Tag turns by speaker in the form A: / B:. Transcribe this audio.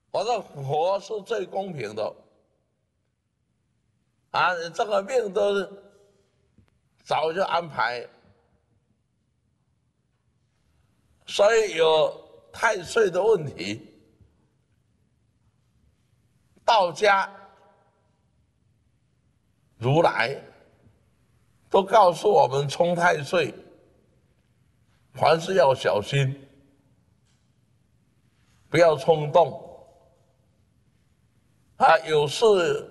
A: 我说佛是最公平的啊，你这个命都是早就安排，所以有太岁的问题，道家、如来都告诉我们冲太岁，凡事要小心，不要冲动啊，有事